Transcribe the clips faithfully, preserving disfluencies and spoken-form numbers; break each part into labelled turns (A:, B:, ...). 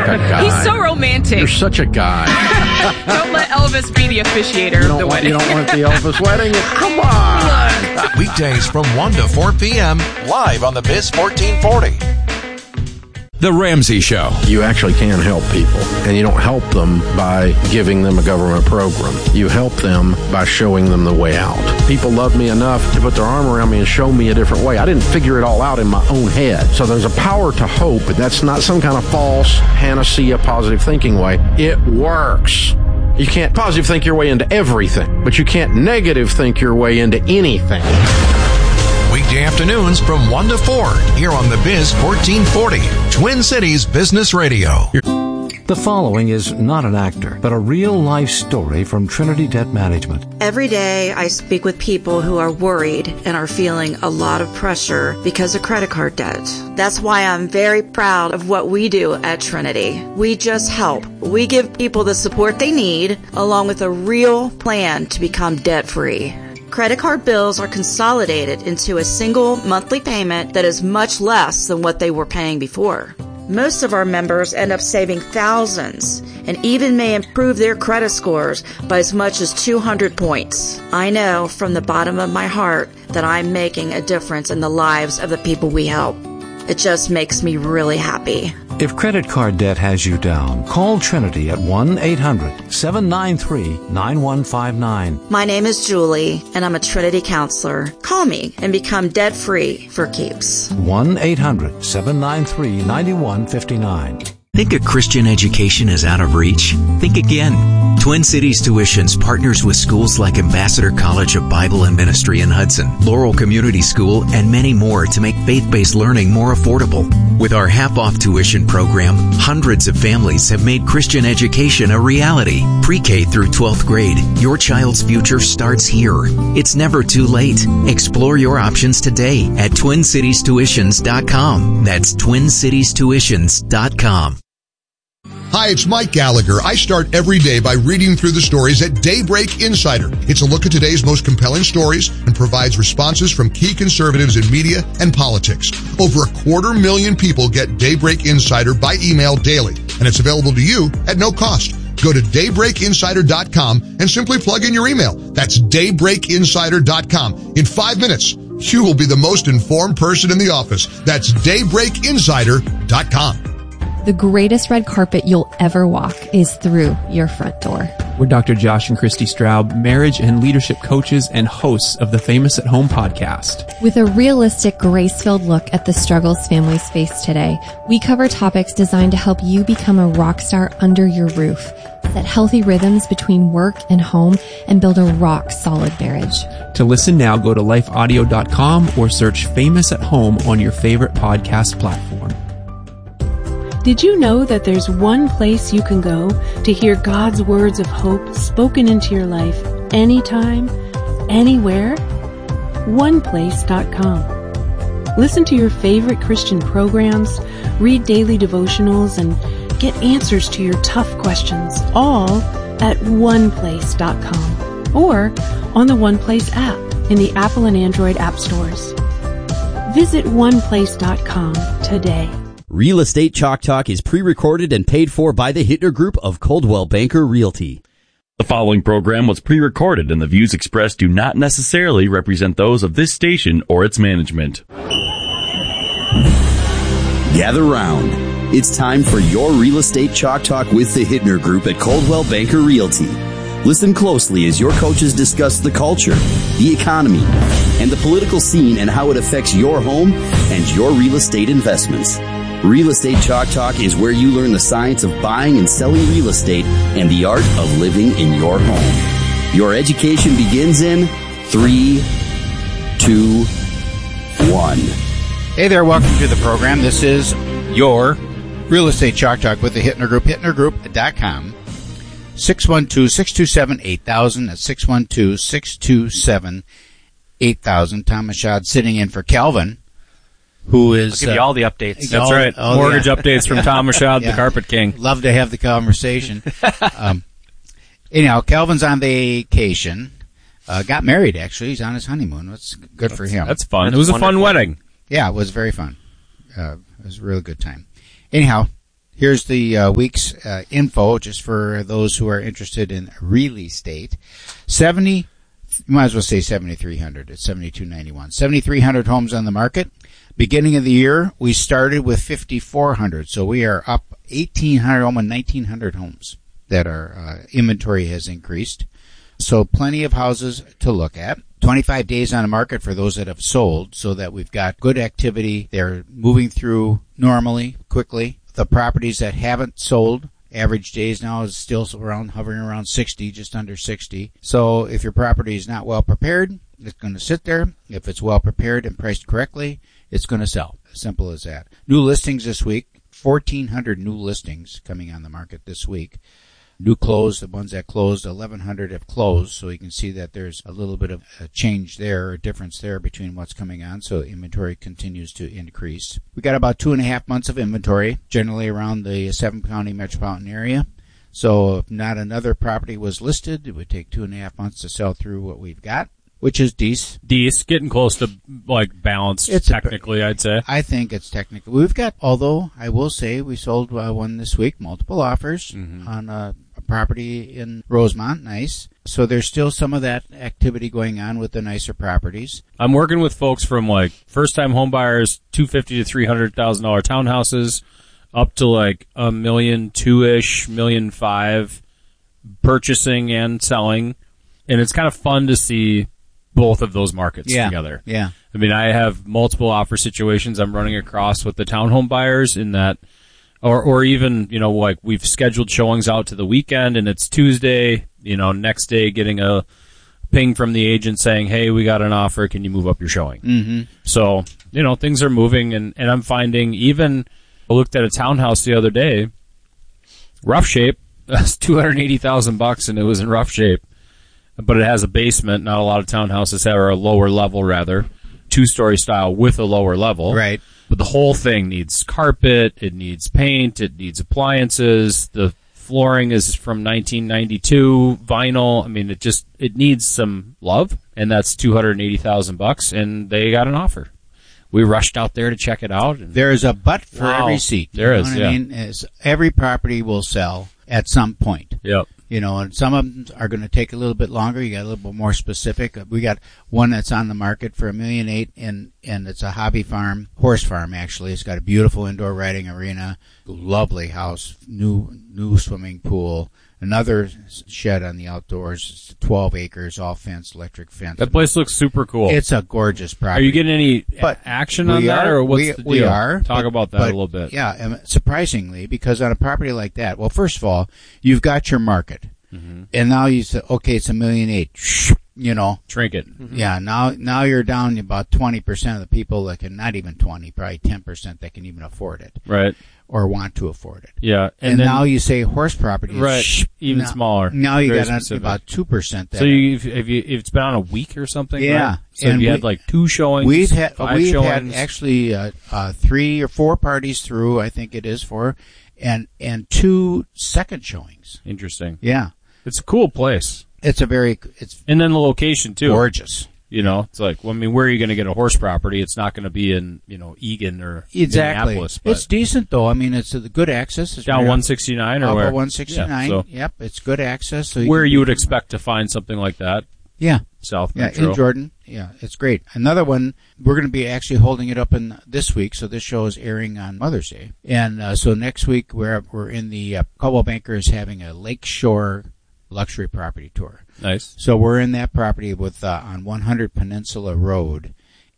A: a guy.
B: He's so romantic.
A: You're such a guy.
B: Don't let Elvis be the officiator of the
A: want,
B: wedding.
A: You don't want the Elvis wedding? Come on.
C: Weekdays from one to four p.m. live on the Biz fourteen forty.
D: The Ramsey Show.
A: You actually can help people, and you don't help them by giving them a government program. You help them by showing them the way out. People love me enough to put their arm around me and show me a different way. I didn't figure it all out in my own head. So there's a power to hope, but that's not some kind of false panacea positive thinking way. It works. You can't positive think your way into everything, but you can't negative think your way into anything.
C: Weekday afternoons from one to four here on the Biz fourteen forty, Twin Cities Business Radio.
E: The following is not an actor, but a real-life story from Trinity Debt Management.
F: Every day I speak with people who are worried and are feeling a lot of pressure because of credit card debt. That's why I'm very proud of what we do at Trinity. We just help. We give people the support they need, along with a real plan to become debt-free. Credit card bills are consolidated into a single monthly payment that is much less than what they were paying before. Most of our members end up saving thousands and even may improve their credit scores by as much as two hundred points. I know from the bottom of my heart that I'm making a difference in the lives of the people we help. It just makes me really happy.
E: If credit card debt has you down, call Trinity at one eight hundred seven nine three nine one five nine.
F: My name is Julie, and I'm a Trinity counselor. Call me and become debt-free for keeps.
E: one eight hundred seven nine three nine one five nine.
G: Think a Christian education is out of reach? Think again. Twin Cities Tuitions partners with schools like Ambassador College of Bible and Ministry in Hudson, Laurel Community School, and many more to make faith-based learning more affordable. With our half-off tuition program, hundreds of families have made Christian education a reality. Pre-K through twelfth grade, your child's future starts here. It's never too late. Explore your options today at twin cities tuitions dot com. That's twin cities tuitions dot com.
H: Hi, it's Mike Gallagher. I start every day by reading through the stories at Daybreak Insider. It's a look at today's most compelling stories and provides responses from key conservatives in media and politics. Over a quarter million people get Daybreak Insider by email daily, and it's available to you at no cost. Go to daybreak insider dot com and simply plug in your email. That's daybreak insider dot com. In five minutes, you will be the most informed person in the office. That's daybreak insider dot com.
I: The greatest red carpet you'll ever walk is through your front door.
J: We're Doctor Josh and Christy Straub, marriage and leadership coaches and hosts of the Famous at Home podcast.
I: With a realistic, grace-filled look at the struggles families face today, we cover topics designed to help you become a rock star under your roof, set healthy rhythms between work and home, and build a rock-solid marriage.
J: To listen now, go to life audio dot com or search Famous at Home on your favorite podcast platform.
K: Did you know that there's one place you can go to hear God's words of hope spoken into your life anytime, anywhere? one place dot com. Listen to your favorite Christian programs, read daily devotionals, and get answers to your tough questions, all at one place dot com or on the OnePlace app in the Apple and Android app stores. Visit one place dot com today.
L: Real Estate Chalk Talk is pre-recorded and paid for by the Hittner Group of Coldwell Banker Realty.
M: The following program was pre-recorded and the views expressed do not necessarily represent those of this station or its management.
L: Gather round. It's time for your Real Estate Chalk Talk with the Hittner Group at Coldwell Banker Realty. Listen closely as your coaches discuss the culture, the economy, and the political scene and how it affects your home and your real estate investments. Real Estate Chalk Talk is where you learn the science of buying and selling real estate and the art of living in your home. Your education begins in three, two, one.
N: Hey there, welcome to the program. This is your Real Estate Chalk Talk with the Hittner Group, hittner group dot com. six one two, six two seven, eight thousand. That's six one two, six two seven, eight thousand. Tom Mashad sitting in for Calvin, who is...
O: I'll give you
N: uh,
O: all the updates.
N: That's
O: all,
N: right.
O: Oh, Mortgage
N: yeah.
O: updates from Tom Rashad,
N: yeah.
O: the Carpet King.
N: Love to have the conversation. um, anyhow, Calvin's on vacation. Uh, got married, actually. He's on his honeymoon. That's good
O: that's,
N: for him.
O: That's fun.
M: That's
O: it was
M: wonderful.
O: a fun wedding.
N: Yeah, it was very fun. Uh, it was a really good time. Anyhow, Here's the uh, week's uh, info, just for those who are interested in real estate. seventy, you might as well say seventy-three hundred. It's seventy-two ninety-one. seventy-three hundred homes on the market. Beginning of the year, we started with fifty-four hundred, so we are up eighteen hundred, almost nineteen hundred homes that our uh, inventory has increased. So plenty of houses to look at. twenty-five days on the market for those that have sold, so that we've got good activity. They're moving through normally, quickly. The properties that haven't sold, average days now is still around, hovering around sixty, just under sixty. So if your property is not well prepared, it's going to sit there. If it's well prepared and priced correctly, it's going to sell. Simple as that. New listings this week, fourteen hundred new listings coming on the market this week. New closed, the ones that closed, eleven hundred have closed, so you can see that there's a little bit of a change there, a difference there between what's coming on, so inventory continues to increase. We got about two and a half months of inventory, generally around the seven county metropolitan area. So if not another property was listed, it would take two and a half months to sell through what we've got, which is decent.
O: Decent, getting close to, like, balanced, it's technically, a, I'd say.
N: I think it's technically. We've got, although I will say we sold uh, one this week, multiple offers mm-hmm. on a, a property in Rosemont, nice. So there's still some of that activity going on with the nicer properties.
O: I'm working with folks from, like, first-time home buyers, two hundred fifty thousand to three hundred thousand dollars townhouses, up to, like, a million two-ish, million five, purchasing and selling. And it's kind of fun to see both of those markets
N: yeah,
O: together.
N: Yeah.
O: I mean, I have multiple offer situations I'm running across with the townhome buyers in that, or, or even, you know, like we've scheduled showings out to the weekend and it's Tuesday, you know, next day getting a ping from the agent saying, hey, we got an offer. Can you move up your showing?
N: Mm-hmm.
O: So, you know, things are moving and, and I'm finding even, I looked at a townhouse the other day, rough shape, that's two hundred eighty thousand bucks and it was in rough shape. But it has a basement. Not a lot of townhouses have, or a lower level rather, two-story style with a lower level.
N: Right.
O: But the whole thing needs carpet, it needs paint, it needs appliances. The flooring is from nineteen ninety-two, vinyl. I mean, it just it needs some love, and that's two hundred eighty thousand bucks. And they got an offer. We rushed out there to check it out. And
N: there is a but for wow. every seat.
O: There
N: you
O: is.
N: Know what
O: yeah.
N: I mean, is every property will sell at some point.
O: Yep.
N: You know, and some of them are going to take a little bit longer. You got a little bit more specific. We got one that's on the market for a million eight, and and it's a hobby farm, horse farm actually. It's got a beautiful indoor riding arena, lovely house, new new swimming pool, another shed on the outdoors. It's twelve acres, all fenced, electric fence.
O: That place looks super cool.
N: It's a gorgeous property.
O: Are you getting any
N: but
O: action on that, or what's
N: we,
O: the deal?
N: We are.
O: Talk
N: but,
O: about that
N: but,
O: a little bit.
N: Yeah, and surprisingly, because on a property like that, well, first of all, you've got your market. Mm-hmm. And now you say, okay, it's a million eight, you know.
O: Shrink it. Mm-hmm.
N: Yeah, now now you're down to about twenty percent of the people that can, not even twenty, probably ten percent that can even afford it.
O: Right.
N: Or want to afford it.
O: Yeah.
N: And,
O: and then,
N: now you say horse property is
O: right,
N: sh-
O: even
N: now,
O: smaller.
N: Now you
O: Very
N: got
O: specific.
N: about two percent.
O: So you, if, if, you, if it's been on a week or something,
N: yeah.
O: Right? So
N: and
O: if you
N: we,
O: had like two showings,
N: we've had,
O: five
N: we've
O: showings.
N: had actually uh, uh, three or four parties through, I think it is four, and, and two second showings.
O: Interesting.
N: Yeah.
O: It's a cool place.
N: It's a very, it's
O: and then the location too.
N: Gorgeous.
O: You know, it's like, well, I mean, where are you going to get a horse property? It's not going to be in, you know, Egan or
N: exactly.
O: Minneapolis. But
N: it's decent though. I mean, it's a good access. It's
O: down one sixty-nine or where?
N: one sixty-nine.
O: Yeah, so
N: yep, it's good access. So you
O: where you would expect to find something like that?
N: Yeah,
O: South
N: yeah,
O: Metro.
N: in Jordan. Yeah, it's great. Another one, we're going to be actually holding it up in this week. So this show is airing on Mother's Day, and uh, so next week we're we're in the uh, Coldwell Banker is having a Lakeshore luxury property tour.
O: Nice.
N: So we're in that property with uh, on one hundred Peninsula Road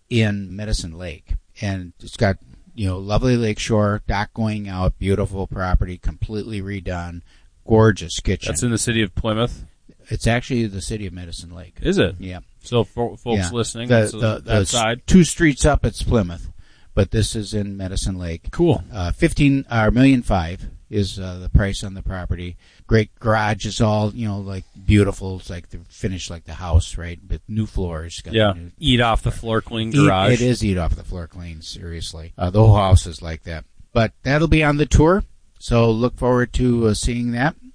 N: in Medicine Lake, and it's got, you know, lovely lakeshore, dock going out, beautiful property, completely redone, gorgeous kitchen.
O: That's in the city of Plymouth.
N: It's actually the city of Medicine Lake.
O: Is it?
N: Yeah.
O: So for folks
N: yeah.
O: listening,
N: the,
O: so
N: the,
O: that
N: the
O: side,
N: two streets up, it's Plymouth, but this is in Medicine Lake.
O: Cool.
N: Uh, fifteen or uh, million five is uh, the price on the property. Great garage is all, you know, like beautiful. It's like the finished like the house, right? But new floors. Got
O: yeah.
N: New,
O: eat off the floor clean garage.
N: Eat, it is eat off the floor clean. Seriously, uh, the whole house is like that. But that'll be on the tour, so look forward to uh, seeing that.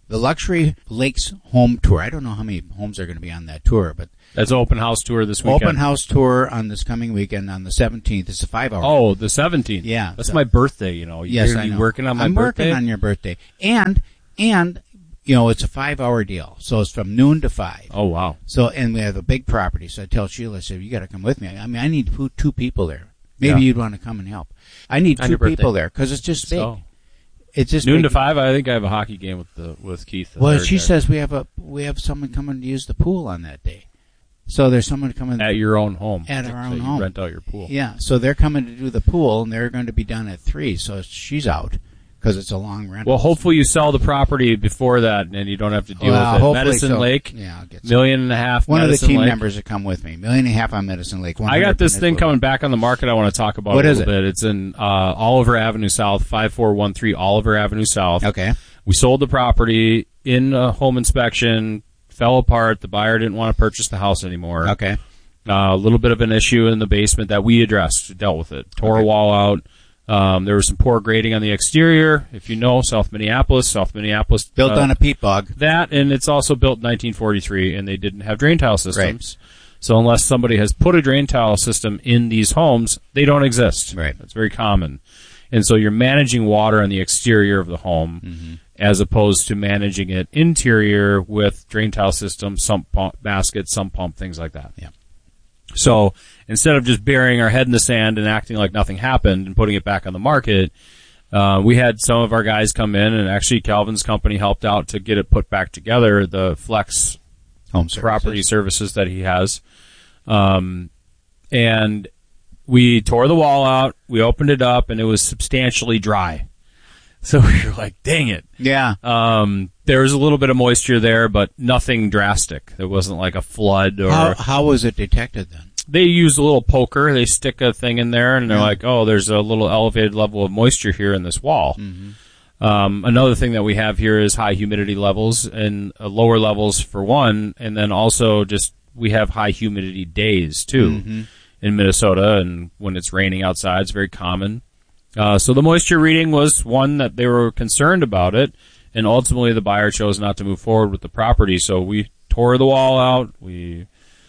N: the Luxury Lakes home tour. I don't know how many homes are going to be on that tour, but
O: that's an open house tour this weekend.
N: Open house tour on this coming weekend on the seventeenth. It's a five hour.
O: Oh, the seventeenth.
N: Yeah,
O: that's
N: so,
O: my birthday. You know.
N: Yes,
O: You're,
N: I know.
O: You working on my
N: I'm
O: birthday?
N: I'm working on your birthday, and and you know it's a five hour deal, so it's from noon to five.
O: Oh wow!
N: So and we have a big property. So I tell Sheila, I said, you got to come with me. I mean, I need two, two people there. Maybe
O: Yeah.
N: you'd want to come and help. I need
O: On
N: two
O: your birthday.
N: people there because it's just big.
O: So,
N: it's just
O: noon
N: big.
O: to five. I think I have a hockey game with the with Keith.
N: Well,
O: They're
N: she
O: there.
N: says we have a we have someone coming to use the pool on that day. So there's someone coming
O: at your own home.
N: At our
O: So
N: own
O: you
N: home.
O: rent out your pool.
N: Yeah. So they're coming to do the pool, and they're going to be done at three. So she's out because it's a long rental.
O: Well, hopefully you sell the property before that, and you don't have to deal
N: Well,
O: with it.
N: hopefully
O: Medicine
N: so.
O: Lake,
N: Yeah, I'll get some.
O: million and a half.
N: One
O: Medicine
N: of the team
O: Lake.
N: members that come with me, million and a half on Medicine Lake.
O: I got this thing
N: Peninsula.
O: coming back on the market. I want to talk about
N: What
O: a
N: is
O: little
N: it?
O: bit. It's in uh, Oliver Avenue South, five four one three Oliver Avenue South.
N: Okay.
O: We sold the property in a home inspection. Fell apart. The buyer didn't want to purchase the house anymore.
N: Okay.
O: Uh, a little bit of an issue in the basement that we addressed, dealt with it. Tore
N: Okay.
O: a wall out. Um, there was some poor grading on the exterior. If you know, South Minneapolis, South Minneapolis.
N: Built
O: uh,
N: on a peat bog.
O: That, and it's also built in nineteen forty-three, and they didn't have drain tile systems. So unless somebody has put a drain tile system in these homes, they don't exist.
N: Right.
O: That's very common. And so you're managing water on the exterior of the home
N: Mm-hmm.
O: as opposed to managing it interior with drain tile system, sump pump, basket, sump pump, things like that.
N: Yeah.
O: So instead of just burying our head in the sand and acting like nothing happened and putting it back on the market, uh, we had some of our guys come in, and actually Calvin's company helped out to get it put back together, the Flex
N: Home services.
O: property services that he has. Um, and we tore the wall out, we opened it up, and it was substantially dry. So we were like, dang it.
N: Yeah.
O: Um, there was a little bit of moisture there, but nothing drastic. There wasn't like a flood or...
N: How, how was it detected then?
O: They use a little poker. They stick a thing in there, and they're
N: Yeah.
O: like, oh, there's a little elevated level of moisture here in this wall.
N: Mm-hmm.
O: Um, another thing that we have here is high humidity levels and uh, lower levels for one, and then also just we have high humidity days, too,
N: Mm-hmm.
O: in Minnesota, and when it's raining outside, it's very common. Uh, so the moisture reading was one that they were concerned about it, and ultimately the buyer chose not to move forward with the property. So we tore the wall out. We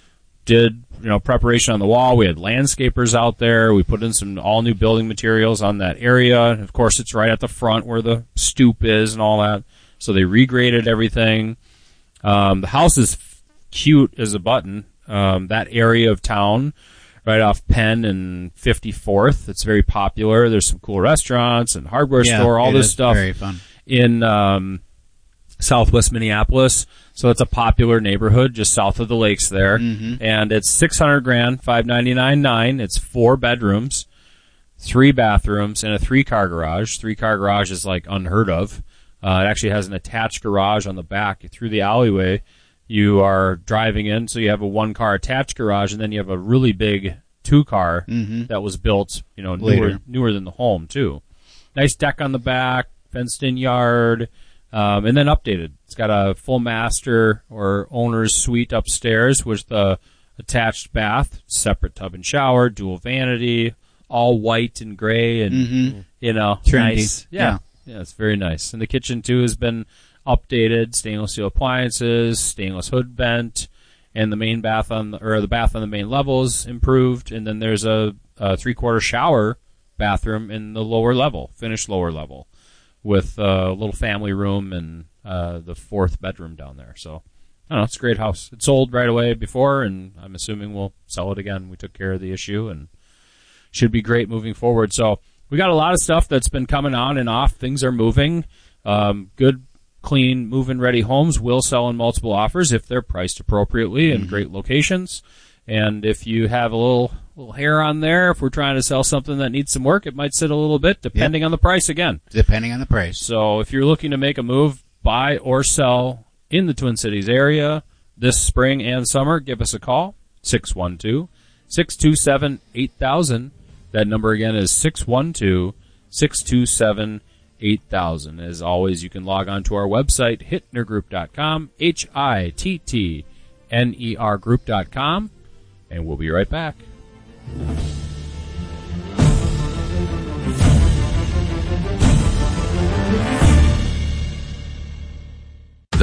O: did, you know, preparation on the wall. We had landscapers out there. We put in some all new building materials on that area. And of course, it's right at the front where the stoop is and all that. So they regraded everything. Um, the house is f- cute as a button. Um, that area of town, right off Penn and fifty-fourth. It's very popular. There's some cool restaurants and hardware
N: Yeah,
O: store, all
N: it
O: this
N: is
O: stuff
N: very fun.
O: in um, southwest Minneapolis. So it's a popular neighborhood just south of the lakes there.
N: Mhm.
O: And it's six hundred grand, five ninety-nine nine. It's four bedrooms, three bathrooms, and a three-car garage. Three-car garage is like unheard of. Uh, it actually has an attached garage on the back. Through the alleyway, you are driving in, so you have a one-car attached garage, and then you have a really big two-car
N: Mhm.
O: that was built, you know, newer,
N: Later.
O: newer than the home, too. Nice deck on the back, fenced-in yard, um, and then updated. It's got a full master or owner's suite upstairs with the attached bath, separate tub and shower, dual vanity, all white and gray, and,
N: Mhm.
O: you know,
N: Trendy.
O: nice. Yeah. Yeah, it's very nice. And the kitchen, too, has been updated, stainless steel appliances, stainless hood vent, and the main bath on the, or the bath on the main level is improved. And then there's a, a three-quarter shower bathroom in the lower level, finished lower level, with a little family room and uh, the fourth bedroom down there. So, I don't know, it's a great house. It sold right away before, and I'm assuming we'll sell it again. We took care of the issue, and should be great moving forward. So, we got a lot of stuff that's been coming on and off. Things are moving. Um, good, clean, move-in ready homes will sell in multiple offers if they're priced appropriately in great locations. And if you have a little little hair on there, if we're trying to sell something that needs some work, it might sit a little bit depending on the price again.
N: Depending on the price.
O: So if you're looking to make a move, buy or sell in the Twin Cities area this spring and summer, give us a call, six one two, six two seven, eight thousand. That number again is six one two, six two seven, eight thousand. As always, you can log on to our website, hittner group dot com, H I T T N E R group dot com, and we'll be right back.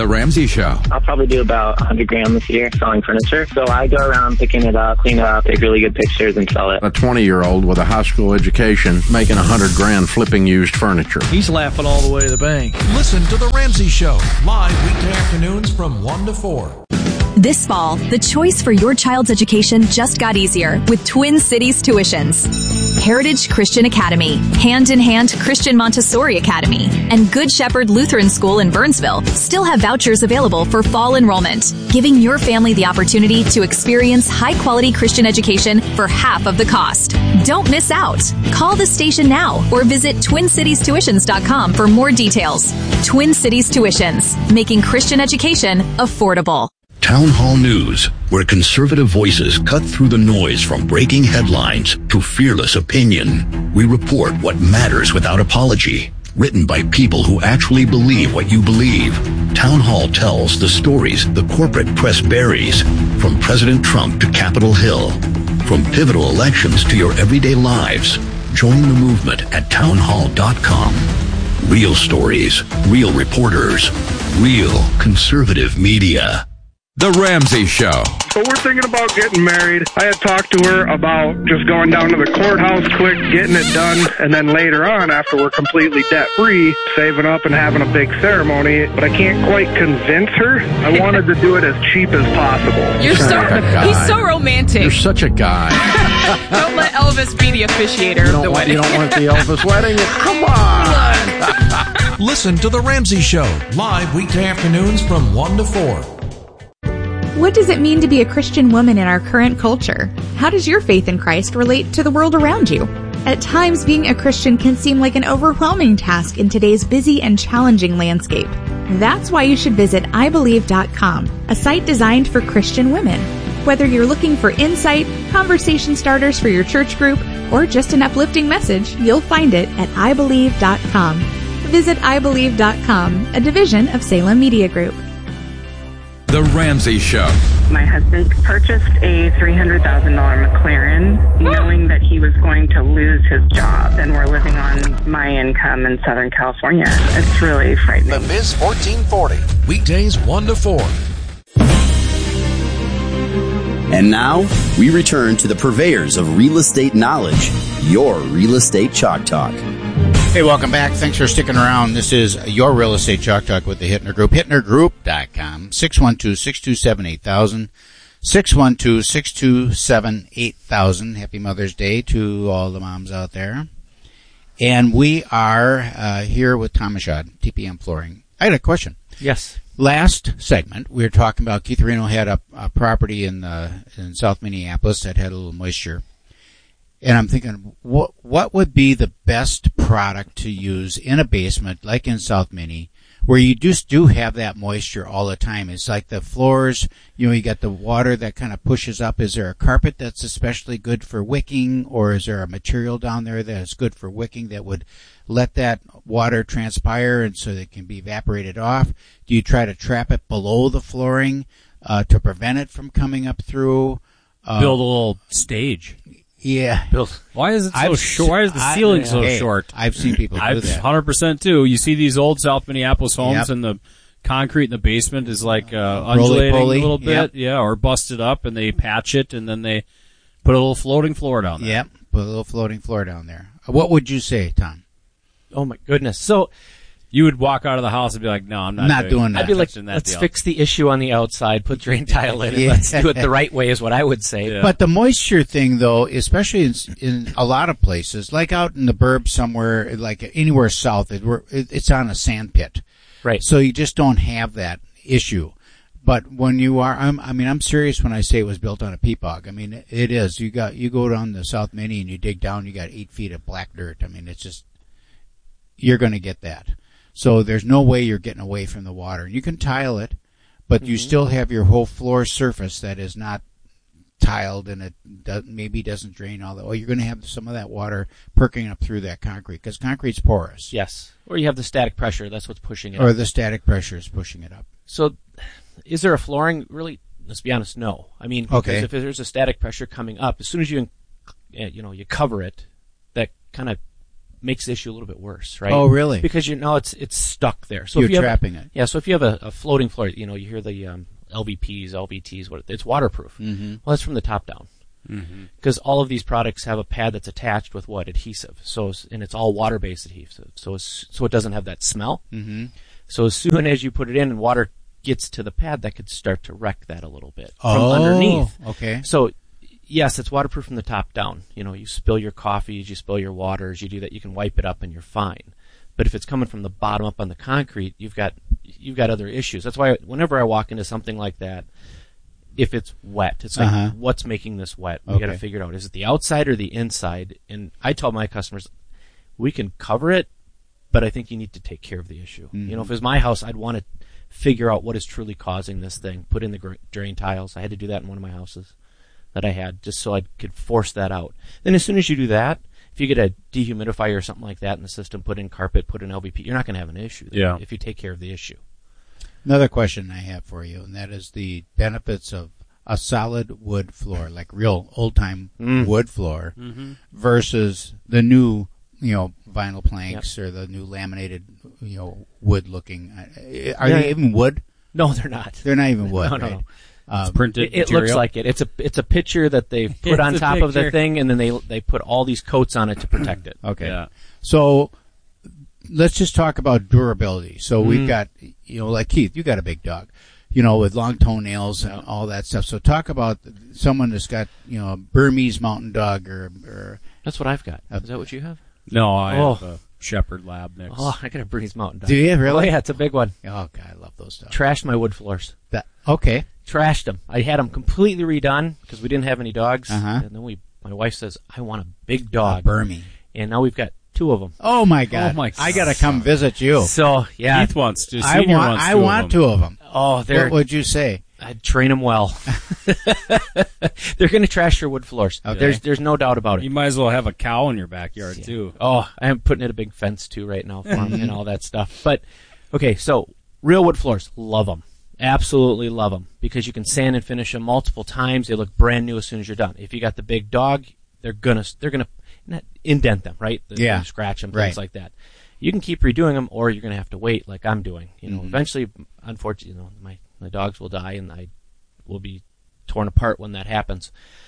D: The Ramsey Show.
P: I'll probably do about one hundred grand this year selling furniture. So I go around picking it up, clean it up, take really good pictures, and sell it.
A: A twenty-year-old with a high school education making one hundred grand flipping used furniture.
Q: He's laughing all the way to the bank.
C: Listen to The Ramsey Show, live weekday afternoons from one to four.
R: This fall, the choice for your child's education just got easier with Twin Cities Tuitions. Heritage Christian Academy, Hand in Hand Christian Montessori Academy, and Good Shepherd Lutheran School in Burnsville still have vouchers available for fall enrollment, giving your family the opportunity to experience high-quality Christian education for half of the cost. Don't miss out. Call the station now or visit twin cities tuitions dot com for more details. Twin Cities Tuitions, making Christian education affordable.
S: Town Hall News, where conservative voices cut through the noise from breaking headlines to fearless opinion. We report what matters without apology. Written by people who actually believe what you believe. Town Hall tells the stories the corporate press buries, from President Trump to Capitol Hill, from pivotal elections to your everyday lives. Join the movement at town hall dot com. Real stories, real reporters, real conservative media.
D: The Ramsey Show.
T: So we're thinking about getting married. I had talked to her about just going down to the courthouse quick, getting it done, and then later on, after we're completely debt-free, saving up and having a big ceremony. But I can't quite convince her. I wanted to do it as cheap as possible.
B: You're so, he's so romantic.
A: You're such a guy.
B: Don't let Elvis be the officiator
A: You
B: of the
A: don't, want,
B: wedding.
A: you don't want the Elvis wedding? Come on.
C: Listen to The Ramsey Show, live weekday afternoons from one to four.
U: What does it mean to be a Christian woman in our current culture? How does your faith in Christ relate to the world around you? At times, being a Christian can seem like an overwhelming task in today's busy and challenging landscape. That's why you should visit i believe dot com, a site designed for Christian women. Whether you're looking for insight, conversation starters for your church group, or just an uplifting message, you'll find it at i believe dot com. Visit i believe dot com, a division of Salem Media Group.
D: The Ramsey Show.
V: My husband purchased a three hundred thousand dollars McLaren, knowing that he was going to lose his job, and we're living on my income in Southern California. It's really frightening.
C: The Biz fourteen forty, weekdays one to four.
L: And now, we return to the purveyors of real estate knowledge, your Real Estate Chalk Talk.
N: Hey, welcome back. Thanks for sticking around. This is your Real Estate Chalk Talk with the Hittner Group. Hittner Group dot com, six one two, six two seven, eight thousand, six one two, six two seven, eight thousand. Happy Mother's Day to all the moms out there. And we are uh, here with Tom Michaud, T P M Flooring. I had a question.
W: Yes.
N: Last segment, we were talking about Keith Reno had a, a property in uh, in South Minneapolis that had a little moisture. And I'm thinking, what what would be the best product to use in a basement, like in South Minnie, where you just do have that moisture all the time? It's like the floors, you know, you got the water that kind of pushes up. Is there a carpet that's especially good for wicking, or is there a material down there that is good for wicking that would let that water transpire and so that it can be evaporated off? Do you try to trap it below the flooring uh, to prevent it from coming up through? Uh,
O: Build a little stage.
N: Yeah.
O: Why is it so
N: I've
O: short? Why is the
N: I-
O: ceiling so
N: hey,
O: short?
N: I've seen people do
O: I've
N: that.
O: one hundred percent too. You see these old South Minneapolis homes
N: Yep.
O: and the concrete in the basement is like uh, undulating
N: Roly-poly,
O: a little bit.
N: yep.
O: Yeah, or busted up and they patch it and then they put a little floating floor down there.
N: Yep. Put a little floating floor down there. What would you say, Tom?
W: Oh my goodness. So
O: you would walk out of the house and be like, no, I'm not,
N: Not doing that.
W: I'd be like,
O: touching that
W: let's
O: deal.
W: fix the issue on the outside, put drain tile in, and
N: Yeah.
W: let's do it the right way is what I would say.
O: Yeah.
N: But the moisture thing, though, especially in, in a lot of places, like out in the burbs somewhere, like anywhere south, it, we're- it, it's on a sand pit.
W: Right.
N: So you just don't have that issue. But when you are, I'm, I mean, I'm serious when I say it was built on a peat bog. I mean, it, it is. You got, you go down the South Minnie and you dig down, you got eight feet of black dirt. I mean, it's just, you're going to get that. So there's no way you're getting away from the water. You can tile it, but you
W: Mhm.
N: still have your whole floor surface that is not tiled and it does, maybe doesn't drain all the. Oh, you're going to have some of that water perking up through that concrete because concrete's porous.
W: Yes. Or you have the static pressure. That's what's pushing it
N: Or
W: up.
N: the static pressure is pushing it up.
W: So is there a flooring? Really, let's be honest, no. I mean, because
N: Okay.
W: if there's a static pressure coming up, as soon as you, uh, you know, you cover it, that kind of makes the issue a little bit worse, right?
N: Oh, really?
W: Because you know it's it's stuck there. So
N: You're
W: if you have,
N: trapping it.
W: Yeah. So if you have a, a floating floor, you know, you hear the um, L V Ps, L V Ts, what it's waterproof.
N: Mhm.
W: Well, that's from the top down. Because
O: Mhm.
W: all of these products have a pad that's attached with what adhesive. So it's- and it's all water-based adhesive. So it's, so it doesn't have that smell.
N: Mhm.
W: So as soon as you put it in and water gets to the pad, that could start to wreck that a little bit
N: Oh,
W: from underneath.
N: okay.
W: So yes, it's waterproof from the top down. You know, you spill your coffees, you spill your waters, you do that, you can wipe it up and you're fine. But if it's coming from the bottom up on the concrete, you've got you've got other issues. That's why whenever I walk into something like that, if it's wet, it's like,
N: Uh-huh.
W: what's making this wet? We
N: Okay.
W: got to figure it out. Is it the outside or the inside? And I tell my customers, we can cover it, but I think you need to take care of the issue.
N: Mhm.
W: You know, if it was my house, I'd want to figure out what is truly causing this thing. Put in the gr- drain tiles. I had to do that in one of my houses that I had, just so I could force that out. Then as soon as you do that, if you get a dehumidifier or something like that in the system, put in carpet, put in L V P, you're not going to have an issue there
O: Yeah.
W: if you take care of the issue.
N: Another question I have for you, and that is the benefits of a solid wood floor, like real old-time
W: Mm.
N: wood floor,
W: Mhm.
N: versus the new, you know, vinyl planks or the new laminated, you know, wood-looking. uh, Are
W: Yeah.
N: they even wood?
W: No, they're not.
N: They're not even wood.
W: No, no,
N: right?
W: no.
N: Um,
W: It, it looks like it. It's a it's a picture that they put
N: It's
W: on
N: a
W: top of the
N: picture.
W: thing, and then they they put all these coats on it to protect it.
N: Okay. So let's just talk about durability. So we've
W: Mm.
N: got, you know, like Keith, you got a big dog, you know, with long toenails and all that stuff. So talk about someone that's got, you know, a Burmese mountain dog or, or
W: That's what I've got. Is that what you have?
O: No, I
W: Oh.
O: have a Shepherd Lab mix.
W: Oh, I got a Bernese Mountain Dog.
N: Do you really?
W: Oh, yeah, it's a big one.
N: Oh, God, I love those dogs.
W: Trashed my wood floors.
N: That okay.
W: Trashed them. I had them completely redone because we didn't have any dogs.
N: Uh-huh.
W: And then we, my wife says, I want a big dog.
N: A Burmese.
W: And now we've got two of them.
N: Oh my God!
W: Oh, my
N: I gotta come visit you.
W: So yeah,
O: Keith wants to.
N: I
O: Senior
N: want.
O: wants
N: I
O: two of
N: want
O: them.
N: two of them.
W: Oh, they're.
N: What would you say?
W: I'd train them well. They're going to trash your wood floors.
N: Okay.
W: There's there's no doubt about it.
O: You might as well have a cow in your backyard too.
W: Oh, I'm putting in a big fence too right now for them and all that stuff. But okay, so real wood floors, love them. Absolutely love them because you can sand and finish them multiple times. They look brand new as soon as you're done. If you got the big dog, they're gonna they're gonna not indent them, right? They're
N: Yeah.
W: gonna scratch them,
N: Right.
W: things like that. You can keep redoing them, or you're gonna have to wait, like I'm doing. You know,
N: Mhm.
W: eventually, unfortunately, you know, my my dogs will die, and I will be torn apart when that happens.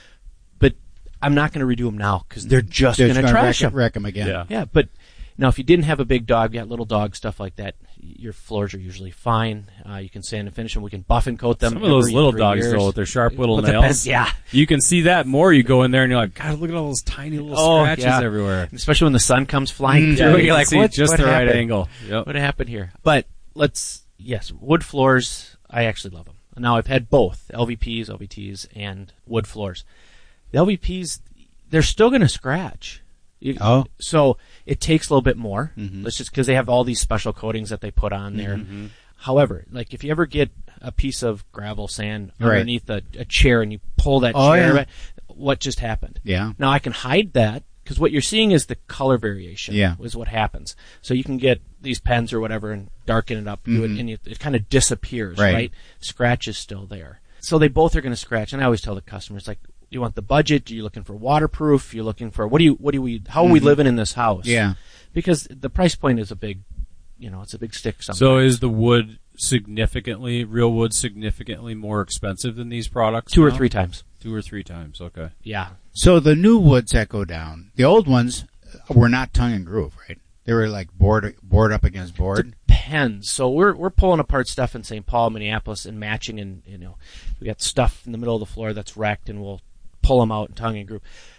W: But I'm not going to redo them now because they're just
N: They're
W: going to
N: just gonna
W: trash
N: wreck-
W: them.
N: wreck 'em again.
W: Yeah, yeah. But now, if you didn't have a big dog, you got little dog stuff like that, your floors are usually fine. Uh, you can sand and finish them. We can buff and coat them.
O: Some of those
W: every
O: little
W: three
O: dogs,
W: years.
O: though, with their sharp little
W: With the
O: nails.
W: pens, yeah.
O: You can see that more. You go in there and you're like, God, look at all those tiny little
W: Oh,
O: scratches
W: yeah.
O: everywhere.
W: Especially when the sun comes flying
O: Mm,
W: through.
O: yeah, you
W: You're
O: can
W: like,
O: see
W: what,
O: just
W: what
O: the right
W: happened?
O: angle. Yep.
W: What happened here? But let's, yes, wood floors, I actually love them. Now, I've had both L V Ps, L V Ts, and wood floors. The L V Ps, they're still going to scratch. You-
N: Oh.
W: So it takes a little bit more.
N: Mhm.
W: Let's just, because they have all these special coatings that they put on there.
N: Mhm.
W: However, like if you ever get a piece of gravel sand
N: Right.
W: underneath a, a chair and you pull that
N: Oh,
W: chair,
N: yeah.
W: back, what just happened?
N: Yeah.
W: Now I can hide that because what you're seeing is the color variation.
N: Yeah.
W: Is what happens. So you can get these pens or whatever and darken it up, do it,
N: Mhm.
W: and it, it kind of disappears.
N: Right.
W: Right. Scratch is still there. So they both are going to scratch. And I always tell the customers, like, you want the budget? Are you looking for waterproof? You're looking for what do you what do we how are we
N: Mhm.
W: living in this house?
N: Yeah.
W: Because the price point is a big, you know, it's a big stick. Sometimes.
O: So is the wood significantly, real wood significantly more expensive than these products?
W: Two or
O: now?
W: three times.
O: Two or three times. Okay.
W: Yeah.
N: So the new woods that go down, the old ones were not tongue and groove, right? They were like board board up against board.
W: Depends. So we're we're pulling apart stuff in Saint Paul, Minneapolis, and matching, and you know, we got stuff in the middle of the floor that's wrecked, and we'll pull them out in tongue and groove.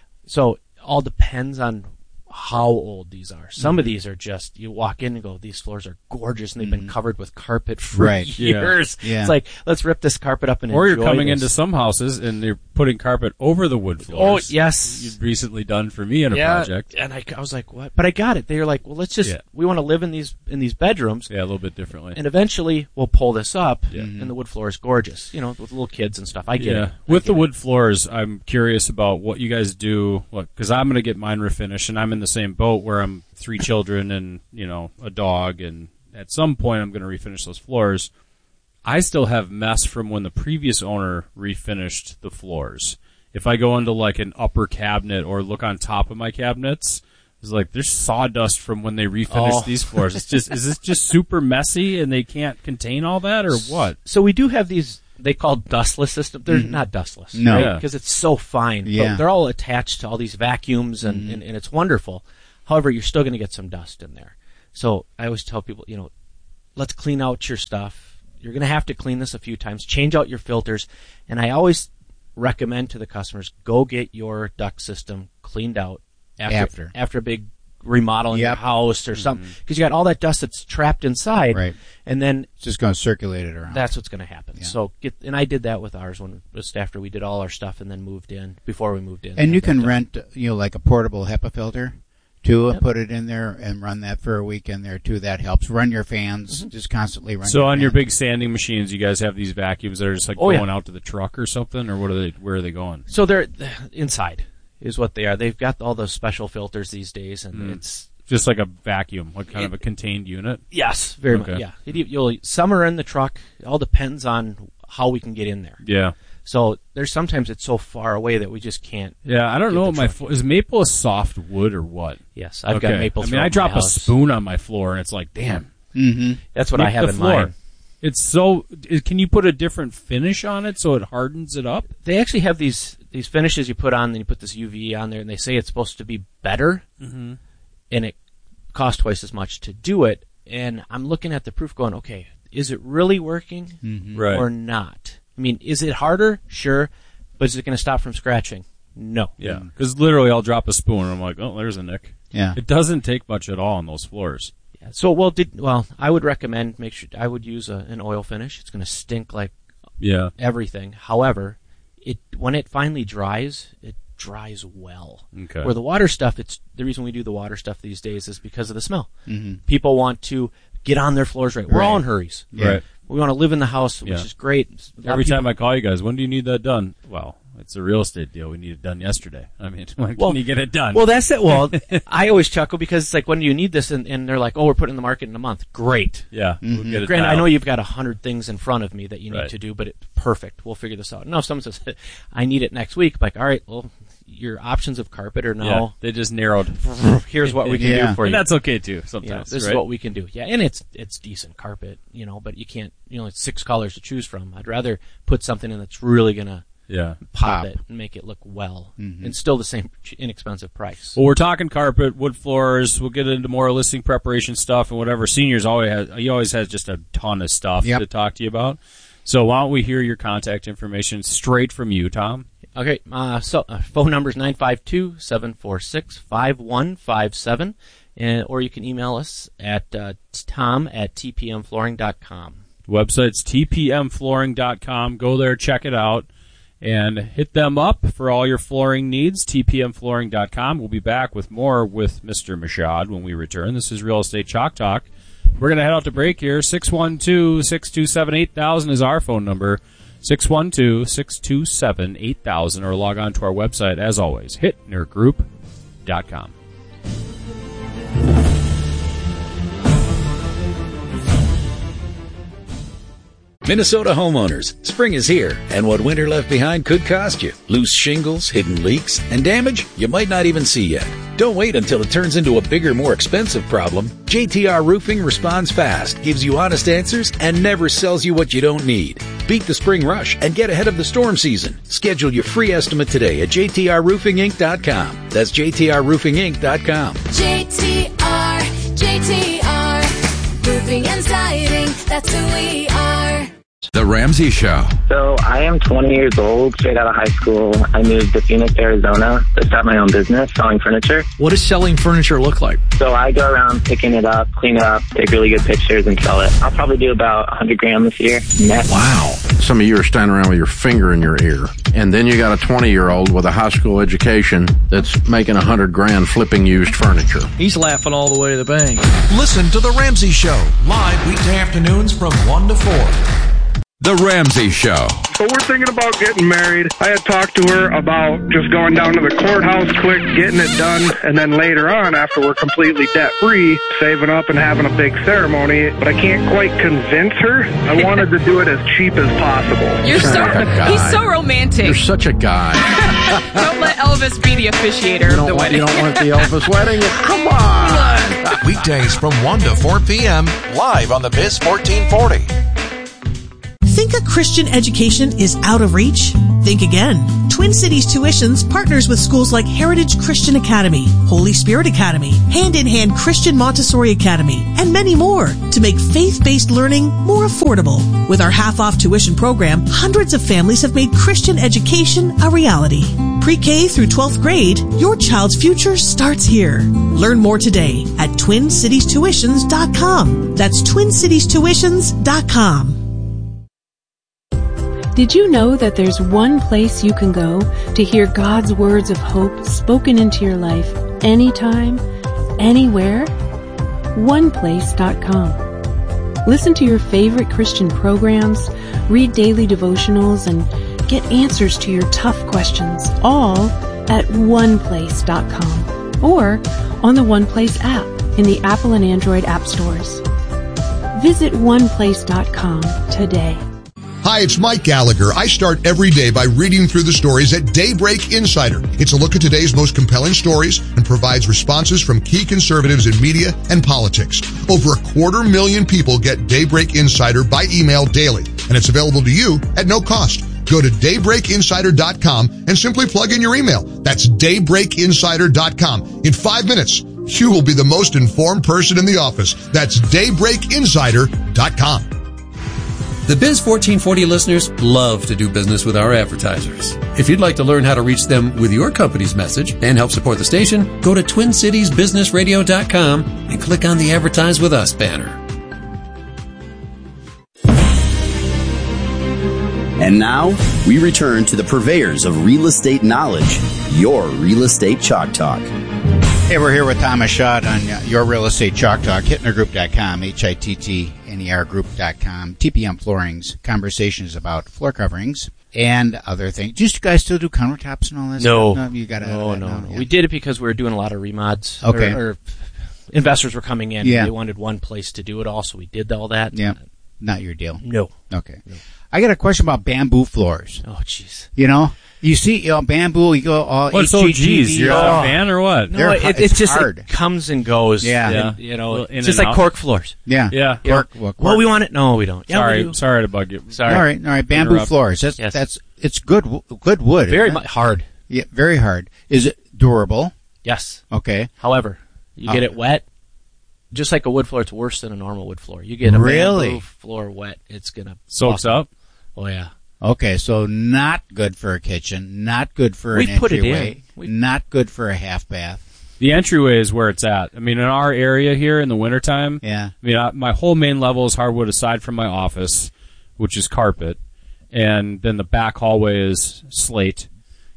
W: So all depends on how old these are. Some of
N: Mhm.
W: these are just you walk in and go, these floors are gorgeous, and they've been
N: Mhm.
W: covered with carpet for
N: Right. Yeah.
W: years.
N: Yeah.
W: It's like let's rip this carpet up and
O: Or you're
W: enjoy
O: coming
W: this.
O: into some houses and you're putting carpet over the wood floors.
W: Oh yes,
O: You've recently done for me in a
W: yeah,
O: project.
W: and I, I was like, what? But I got it. They were like, well, let's just
O: Yeah.
W: we want to live in these in these bedrooms.
O: Yeah, a little bit differently.
W: And eventually we'll pull this up,
O: Yeah.
W: and the wood floor is gorgeous. You know, with little kids and stuff. I get
O: yeah.
W: it. I
O: With
W: get
O: the
W: it.
O: wood floors, I'm curious about what you guys do. Because I'm going to get mine refinished, and I'm in the same boat where I'm three children and you know a dog, and at some point I'm going to refinish those floors. I still have mess from when the previous owner refinished the floors. If I go into like an upper cabinet or look on top of my cabinets, It's like there's sawdust from when they refinished
W: Oh.
O: these floors. It's just is this just super messy and they can't contain all that or what?
W: So we do have these. They call dustless systems. They're
N: Mhm.
W: not dustless,
N: No.
W: right?
N: Yeah.
W: Because it's so fine.
N: Yeah.
W: But they're all attached to all these vacuums, and,
N: Mhm.
W: and, and it's wonderful. However, you're still going to get some dust in there. So I always tell people, you know, let's clean out your stuff. You're going to have to clean this a few times. Change out your filters, and I always recommend to the customers, go get your duct system cleaned out after
N: After.
W: after a big remodel in
N: Yep.
W: your house or something, because you got all that dust that's trapped inside,
N: Right.
W: and then
N: It's just going to circulate it around.
W: that's what's going to happen.
N: Yeah.
W: So get, and I did that with ours when just after we did all our stuff and then moved in before we moved in.
N: And you
W: Had that
N: can
W: done.
N: rent, you know, like a portable HEPA filter, too, and
W: Yep.
N: put it in there and run that for a week in there, too. That helps. Run your fans,
W: Mm-hmm.
N: just constantly run
O: So
N: your
O: on your
N: fans.
O: big sanding machines, you guys have these vacuums that are just like
W: Oh, yeah.
O: going out to the truck or something, or what are they? Where are they going?
W: So they're inside is what they are. They've got all those special filters these days, and
O: Mm.
W: it's
O: Just like a vacuum, like kind of a contained unit.
W: yes, very
O: Okay.
W: much. Yeah, it, you'll some are in the truck. It all depends on how we can get in there.
O: Yeah.
W: So there's sometimes it's so far away that we just can't.
O: Yeah, I don't
W: get
O: know
W: the
O: what my
W: truck
O: flo- is maple a soft wood or what?
W: Yes, I've got maple
O: I mean,
W: throughout
O: I
W: my
O: drop a
W: house.
O: spoon on my floor, and it's like, damn.
N: Mm-hmm.
W: That's what
O: Make
W: I have
O: the
W: in
O: floor.
W: mine.
O: It's so. i- Can you put a different finish on it so it hardens it up?
W: They actually have these these finishes you put on, then you put this U V on there, and they say it's supposed to be better,
O: Mm-hmm.
W: and it costs twice as much to do it. And I'm looking at the proof, going, okay, is it really working
N: Mhm.
O: Right.
W: or not? I mean, is it harder? Sure, but is it going to stop from scratching? No.
O: Yeah, because literally, I'll drop a spoon, and I'm like, oh, there's a nick.
N: Yeah.
O: It doesn't take much at all on those floors.
W: Yeah. So, well, did well, I would recommend make sure I would use a, an oil finish. It's going to stink like
O: Yeah.
W: everything. However, it when it finally dries, it dries well.
O: Okay.
W: Where the water stuff, it's the reason we do the water stuff these days is because of the smell.
N: Mhm.
W: People want to get on their floors right. We're all in
N: Right.
W: hurries.
O: Yeah. Right.
W: We want to live in the house, which
O: Yeah.
W: is great. A lot
O: Every
W: of people-
O: time I call you guys, when do you need that done? Well, it's a real estate deal. We need it done yesterday. I mean, when
W: Well-
O: can you get it done?
W: Well, that's it. Well, I always chuckle because it's like, when do you need this? And, and they're like, oh, we're putting it in the market in a month. Great.
O: yeah, we'll
N: Mhm.
O: get it
W: Granted, I
O: dialed.
W: know you've got a hundred things in front of me that you need
O: Right.
W: to do, but it's perfect. We'll figure this out. No, if someone says, I need it next week, like, all right, well, your options of carpet are
O: Yeah,
W: now,
O: they just narrowed.
W: here's what we can
N: Yeah.
W: do for
O: And
W: you.
O: that's okay too.
W: You know,
O: Sometimes
W: this
O: right?
W: is what we can do. Yeah, and it's it's decent carpet, you know, but you can't, you know, it's six colors to choose from. I'd rather put something in that's really gonna
O: Yeah.
W: pop,
N: Pop.
W: it and make it look well,
N: Mhm.
W: and still the same ch- inexpensive price.
O: Well, we're talking carpet, wood floors. We'll get into more listing preparation stuff and whatever. Seniors always has, he always has just a ton of stuff
N: Yep.
O: to talk to you about. So why don't we hear your contact information straight from you, Tom?
W: Okay, uh, so uh, phone number is nine five two, seven four six, five one five seven, and or you can email us at uh, tom at t p m flooring dot com.
O: Website's t p m flooring dot com. Go there, check it out, and hit them up for all your flooring needs, t p m flooring dot com. We'll be back with more with Mister Mashad when we return. This is Real Estate Chalk Talk. We're going to head out to break here. six one two, six two seven, eight thousand is our phone number. six one two, six two seven, eight thousand, or log on to our website, as always, hittner group dot com.
E: Minnesota homeowners, spring is here, and what winter left behind could cost you. Loose shingles, hidden leaks, and damage you might not even see yet. Don't wait until it turns into a bigger, more expensive problem. J T R Roofing responds fast, gives you honest answers, and never sells you what you don't need. Beat the spring rush and get ahead of the storm season. Schedule your free estimate today at j t r roofing inc dot com. That's j t r roofing inc dot com.
F: J T R, J T R, roofing and siding, that's who we are.
D: The Ramsey Show.
P: So I am twenty years old, straight out of high school. I moved to Phoenix, Arizona to start my own business selling furniture.
Q: What does selling furniture look like?
P: So I go around picking it up, clean it up, take really good pictures, and sell it. I'll probably do about one hundred grand this year net.
A: Wow. Some of you are standing around with your finger in your ear. And then you got a twenty-year-old with a high school education that's making one hundred grand flipping used furniture.
Q: He's laughing all the way to the bank.
C: Listen to The Ramsey Show, live weekday afternoons from one to four.
D: The Ramsey Show.
T: So we're thinking about getting married. I had talked to her about just going down to the courthouse quick, getting it done, and then later on, after we're completely debt-free, saving up and having a big ceremony. But I can't quite convince her. I wanted to do it as cheap as possible.
B: You're so, he's so romantic.
A: You're such a guy.
B: Don't let Elvis be the officiator
A: You
B: of the
A: don't, want,
B: wedding.
A: you don't want the Elvis wedding? Come on.
C: Weekdays from one to four p.m. live on the Biz fourteen forty.
G: Think a Christian education is out of reach? Think again. Twin Cities Tuitions partners with schools like Heritage Christian Academy, Holy Spirit Academy, Hand in Hand Christian Montessori Academy, and many more to make faith-based learning more affordable. With our half-off tuition program, hundreds of families have made Christian education a reality. Pre-K through twelfth grade, your child's future starts here. Learn more today at twin cities tuitions dot com. That's twin cities tuitions dot com.
K: Did you know that there's one place you can go to hear God's words of hope spoken into your life anytime, anywhere? one place dot com. Listen to your favorite Christian programs, read daily devotionals, and get answers to your tough questions, all at one place dot com or on the OnePlace app in the Apple and Android app stores. Visit one place dot com today.
H: Hi, it's Mike Gallagher. I start every day by reading through the stories at Daybreak Insider. It's a look at today's most compelling stories and provides responses from key conservatives in media and politics. Over a quarter million people get Daybreak Insider by email daily, and it's available to you at no cost. Go to daybreak insider dot com and simply plug in your email. That's daybreak insider dot com. In five minutes, you will be the most informed person in the office. That's daybreak insider dot com.
I: The Biz fourteen forty listeners love to do business with our advertisers. If you'd like to learn how to reach them with your company's message and help support the station, go to twin cities business radio dot com and click on the Advertise With Us banner.
L: And now, we return to the purveyors of real estate knowledge, your Real Estate Chalk Talk.
N: Hey, we're here with Thomas Schott on uh, Your Real Estate Chalk Talk, hittner group dot com, H I T T N E R group dot com, T P M Floorings, conversations about floor coverings and other things. Do you guys still do countertops and all this?
W: No.
N: Stuff? No, you got
W: no, no, no. Yeah. We did it because we were doing a lot of remods.
N: Okay.
W: Or, or investors were coming in.
N: Yeah.
W: They wanted one place to do it all, so we did all that.
N: Yeah. Not your deal.
W: No.
N: Okay. No. I got a question about bamboo floors.
W: Oh, jeez.
N: You know, you see, you know, bamboo, you go all
O: What's so geez? You're
N: oh.
O: a fan or what?
W: No, it, it's,
N: it's
W: just
N: hard.
W: It comes and goes.
N: Yeah.
W: And,
O: yeah.
W: you know,
O: In
W: it's just
O: and
W: like
O: out.
W: cork floors.
N: Yeah.
O: Yeah.
N: Cork,
W: You know,
N: well, cork.
W: well, we want it. No, we don't. Yeah,
O: sorry,
W: we do.
O: sorry to bug you.
W: Sorry.
N: All right, all right. Bamboo
O: Interrupt.
N: floors. That's
W: Yes.
N: that's it's good. Good wood.
W: Very
N: isn't it?
W: mu- hard.
N: Yeah, very hard. Is it durable?
W: Yes.
N: Okay.
W: However, you
N: Uh,
W: get it wet, just like a wood floor, it's worse than a normal wood floor. You get a
N: Really?
W: bamboo floor wet, it's gonna
O: Soaks
W: buckle.
O: up?
W: Oh yeah.
N: Okay, so not good for a kitchen, not good for
W: We
N: an
W: put it
N: entryway,
W: in. We-
N: not good for a half bath.
O: The entryway is where it's at. I mean, in our area here in the wintertime,
N: Yeah.
O: I mean, I, my whole main level is hardwood aside from my office, which is carpet. And then the back hallway is slate,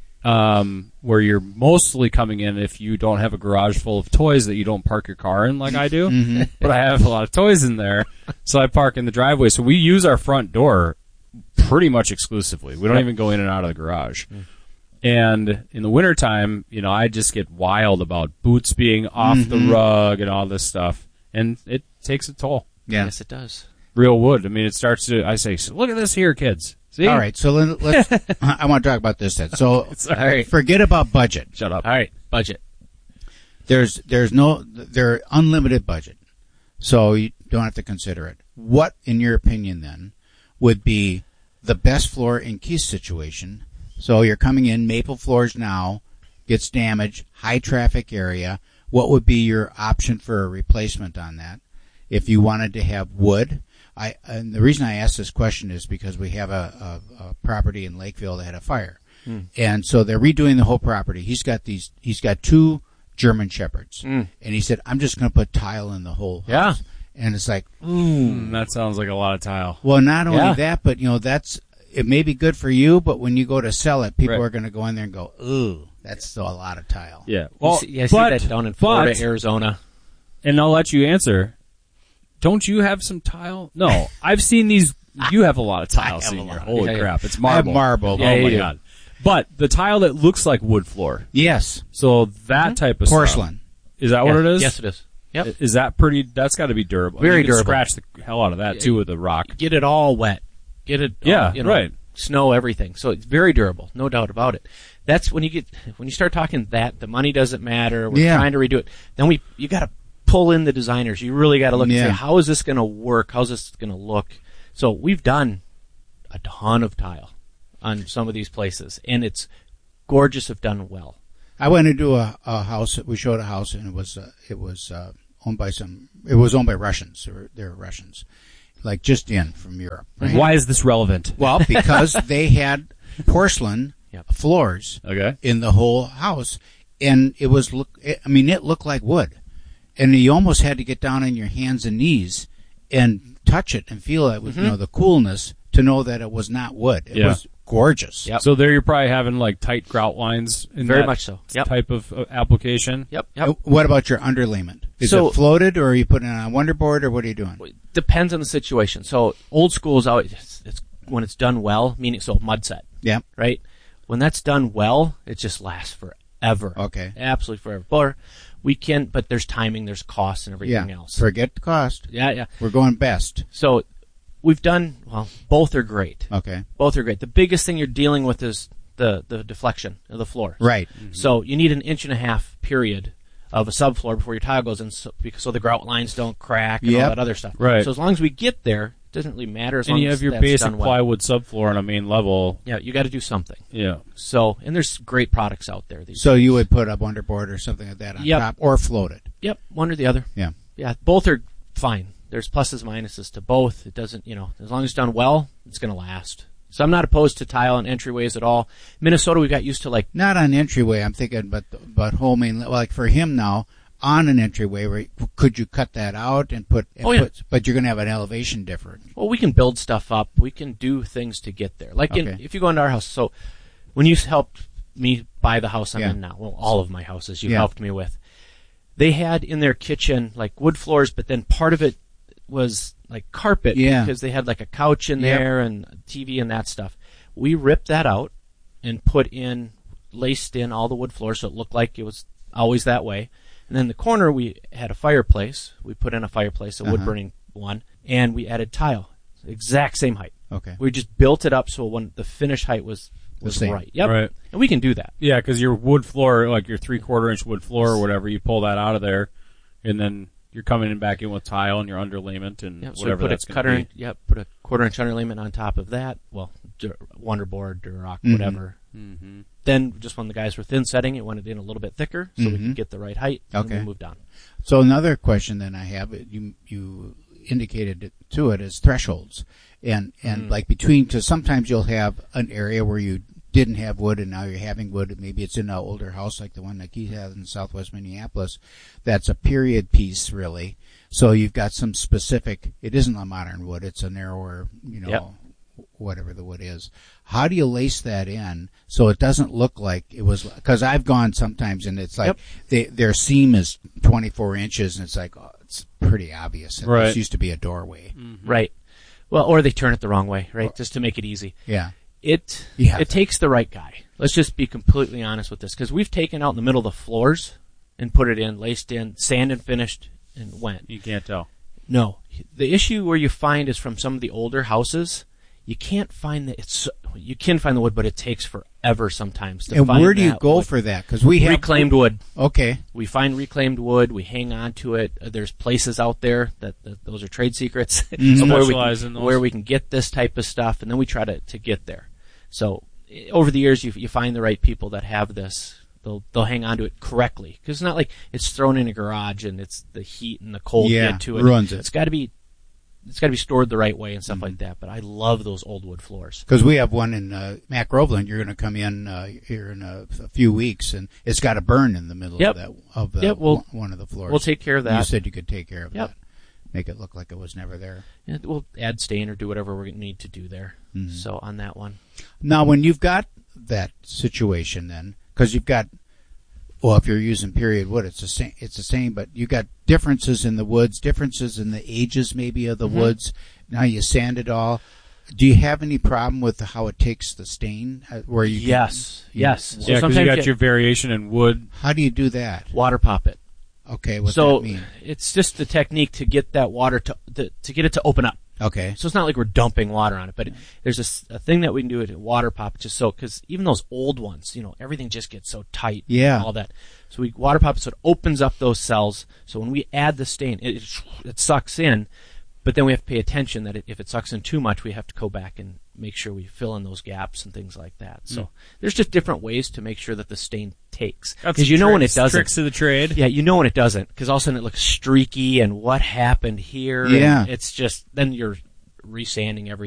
O: um, where you're mostly coming in if you don't have a garage full of toys that you don't park your car in like I do.
N: Mm-hmm.
O: But I have a lot of toys in there, so I park in the driveway. So we use our front door pretty much exclusively. We don't
W: Yep.
O: even go in and out of the garage. Mm. And in the wintertime, you know, I just get wild about boots being off
N: Mm-hmm.
O: the rug and all this stuff. And it takes a toll.
N: Yeah.
W: Yes, it does.
O: Real wood. I mean, it starts to, I say, look at this here, kids. See?
N: All right, so let, let's. I want to talk about this then. So,
O: All right.
N: forget about budget.
O: Shut up.
W: All right, budget.
N: There's there's no there unlimited budget, so you don't have to consider it. What, in your opinion, then, would be the best floor in Keith's situation? So you're coming in, maple floors now, gets damaged, high traffic area. What would be your option for a replacement on that? If you wanted to have wood, I and the reason I ask this question is because we have a, a, a property in Lakeville that had a fire,
W: Mm.
N: and so they're redoing the whole property. He's got these. He's got two German Shepherds,
W: Mm.
N: and he said, "I'm just going to put tile in the whole
W: Yeah.
N: house." And it's like,
O: Mm, that sounds like a lot of tile.
N: well, not only
W: Yeah.
N: that, but you know, that's it may be good for you, but when you go to sell it, people
O: Right.
N: are going to go in there and go, "Ooh, that's still a lot of tile."
O: Yeah.
W: Well,
O: Well,
W: you see, yeah, I see
O: but,
W: that down in Florida,
O: but,
W: Arizona.
O: and I'll let you answer. Don't you have some tile? No. I've seen these You have a lot of tile,
N: I have a
O: Senior.
N: lot.
O: Holy
N: Yeah, yeah.
O: crap! It's
N: I have
O: marble.
N: marble.
O: Oh
N: Yeah,
O: my
N: you
O: god!
N: do.
O: But the tile that looks like wood floor.
N: Yes.
O: So that type of
N: Porcelain.
O: stuff, is that what
W: Yeah.
O: it is?
W: Yes, it is. Yep.
O: Is that pretty? That's got to be durable.
W: Very
O: you can
W: durable.
O: Scratch the hell out of that too with a rock.
W: Get it all wet. Get it.
O: Yeah,
W: all, you know,
O: right.
W: Snow, everything. So it's very durable, no doubt about it. That's when you get when you start talking that the money doesn't matter. We're
N: Yeah.
W: trying to redo it. Then we you got to pull in the designers. You really got to look
N: Yeah.
W: and say, how is this going to work? How's this going to look? So we've done a ton of tile on some of these places, and it's gorgeous if done well.
N: I went into a, a house. We showed a house, and it was uh, it was uh, owned by some. It was owned by Russians. They were, they were Russians, like just in from Europe. Right?
O: Why is this relevant?
N: Well, because they had porcelain
W: Yep.
N: floors
O: Okay.
N: in the whole house, and it was look. I mean, it looked like wood, and you almost had to get down on your hands and knees and touch it and feel it with you know the coolness to know that it was not wood. It
O: Yeah.
N: was gorgeous.
W: Yep.
O: So there, you're probably having like tight grout lines. In
W: Very
O: that
W: much so. Yep.
O: Type of uh, application.
W: Yep.
N: Uh,
W: Yep.
N: What about your underlayment? Is
W: So-
N: it floated, or are you putting it on a wonderboard, or what are you doing?
W: Depends on the situation. So old school is always it's, it's when it's done well, meaning so mud set.
N: Yeah.
W: Right. When that's done well, it just lasts forever.
N: Okay.
W: Absolutely forever. Or we can, but there's timing, there's costs, and everything
N: Yeah.
W: else.
N: Forget the cost.
W: Yeah, yeah.
N: We're going best.
W: So we've done well. Both are great.
N: Okay.
W: Both are great. The biggest thing you're dealing with is the the deflection of the floor.
N: Right.
W: So you need an inch and a half period of a subfloor before your tile goes in, so, because, so the grout lines don't crack and
N: Yep.
W: all that other stuff.
O: Right.
W: So as long as we get there, it doesn't really matter. As
O: And
W: long
O: you
W: as
O: have your
W: that's
O: basic
W: done well.
O: plywood subfloor on a main level.
W: Yeah, you got to do something.
O: Yeah.
W: So, and there's great products out there. These
N: So you would put a wonderboard or something like that on
W: Yep.
N: top, or float it.
W: Yep, one or the other.
N: Yeah.
W: Yeah, both are fine. There's pluses and minuses to both. It doesn't, you know, as long as it's done well, it's going to last. So I'm not opposed to tile and entryways at all. Minnesota, we got used to like
N: Not on entryway. I'm thinking, but but whole main. Like for him now, on an entryway, where could you cut that out and put? And
W: Oh, yeah.
N: put but you're going to have an elevation difference.
W: well, we can build stuff up. We can do things to get there. Like in,
N: Okay.
W: if you go into our house, so when you helped me buy the house I'm
N: Yeah.
W: in now, well, all of my houses you
N: Yeah.
W: helped me with, they had in their kitchen like wood floors, but then part of it was like carpet
N: Yeah.
W: because they had like a couch in
N: Yep.
W: there and T V and that stuff. We ripped that out and put in, laced in all the wood floors so it looked like it was always that way. And then in the corner we had a fireplace. We put in a fireplace, a wood
N: Uh-huh.
W: burning one, and we added tile, exact same height.
N: Okay.
W: We just built it up so when the finished height was was
N: same.
W: right. Yep.
O: Right.
W: And we can do that.
O: Yeah, because your wood floor, like your three quarter inch wood floor or whatever, you pull that out of there, and then you're coming in back in with tile and your underlayment and
W: Yep, so
O: whatever
W: we put
O: that's
W: a
O: gonna
W: cutter,
O: be.
W: in, yep, put a quarter inch underlayment on top of that. Well, dur- Wonderboard, Durock,
N: Mhm.
W: whatever.
O: Mhm.
W: Then just when the guys were thin setting, it went in a little bit thicker so we
N: Mhm.
W: could get the right height. And
N: Okay.
W: then we moved on.
N: So another question then I have, you you indicated it to it is thresholds, and and
W: Mm.
N: like between, because sometimes you'll have an area where you didn't have wood and now you're having wood. Maybe it's in an older house like the one that he has in Southwest Minneapolis. That's a period piece really. So you've got some specific. It isn't a modern wood. It's a narrower, you know.
W: Yep.
N: Whatever the wood is. How do you lace that in so it doesn't look like it was? Because I've gone sometimes and it's like
W: Yep.
N: they, their seam is twenty-four inches and it's like, oh, it's pretty obvious.
O: Right.
N: This used to be a doorway.
W: Right. Well, or they turn it the wrong way, right? Just to make it easy.
N: Yeah.
W: It
N: Yeah.
W: it takes the right guy. Let's just be completely honest with this, because we've taken out in the middle of the floors and put it in, laced in, sand and finished, and went.
O: You can't tell.
W: No, the issue where you find is from some of the older houses. You can't find the it's so- you can find the wood, but it takes forever sometimes to
N: And
W: find
N: where do you
W: that
N: go
W: wood.
N: for that? Because we have
W: reclaimed wood.
N: Okay.
W: We find reclaimed wood. We hang on to it. Uh, There's places out there that, that those are trade secrets
N: Mhm.
W: of where we,
O: Specialize
W: can,
O: in those.
W: where we can get this type of stuff, and then we try to, to get there. So eh, over the years, you you find the right people that have this. They'll they'll hang on to it correctly, because it's not like it's thrown in a garage and it's the heat and the cold
N: Yeah,
W: get to it.
N: ruins it.
W: It's got to be it's got to be stored the right way and stuff
N: Mm-hmm.
W: like that. But I love those old wood floors.
N: Because we have one in uh, Mac Groveland. You're going to come in uh, here in a, a few weeks, and it's got a burn in the middle
W: Yep.
N: of that of the
W: Yep, we'll-
N: one- one of the floors.
W: we'll take care of that.
N: You said you could take care of
W: Yep.
N: that. Make it look like it was never there.
W: Yeah, we'll add stain or do whatever we need to do there.
N: Mhm.
W: So on that one.
N: Now, when you've got that situation, then because you've got, well, if you're using period wood, it's the same. It's the same, but you got differences in the woods, differences in the ages maybe of the
W: Mhm.
N: woods. Now you sand it all. Do you have any problem with how it takes the stain? Uh, where you
W: Yes,
N: can,
W: yes.
O: Yeah, because you got your variation in wood.
N: How do you do that?
W: Water pop it.
N: Okay, what's
W: so
N: that mean?
W: It's just the technique to get that water to the, to get it to open up.
N: Okay.
W: So it's not like we're dumping water on it, but there's a, s- a thing that we can do to water pop it just so, because even those old ones, you know, everything just gets so tight.
N: Yeah.
W: And all that. So we water pop it so it opens up those cells. So when we add the stain, it, it, it sucks in, but then we have to pay attention that it, if it sucks in too much, we have to go back and make sure we fill in those gaps and things like that. So
O: Mm.
W: there's just different ways to make sure that the stain takes.
O: That's
W: Because you know when it
O: tricks-
W: doesn't.
O: tricks of the trade.
W: Yeah, you know when it doesn't, because all of a sudden it looks streaky and what happened here.
N: Yeah.
W: And it's just, then you're resanding everything.